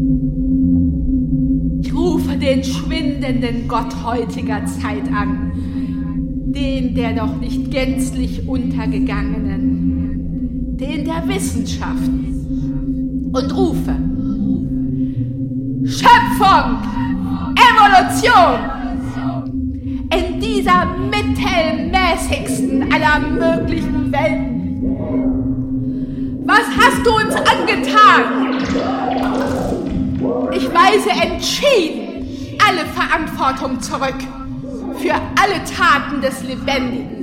Ich rufe den schwindenden Gott heutiger Zeit an, den der noch nicht gänzlich untergegangenen, den der Wissenschaften, und rufe: Schöpfung, Evolution, in dieser mittelmäßigsten aller möglichen Welten. Was hast du uns angetan? Ich weise entschieden alle Verantwortung zurück für alle Taten des Lebendigen.